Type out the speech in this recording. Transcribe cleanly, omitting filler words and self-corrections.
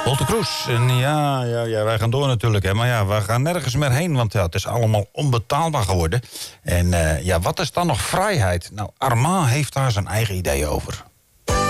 Wolter Kroes. En ja, wij gaan door natuurlijk. Hè. Maar ja, we gaan nergens meer heen, want ja, het is allemaal onbetaalbaar geworden. En wat is dan nog vrijheid? Nou, Armand heeft daar zijn eigen idee over.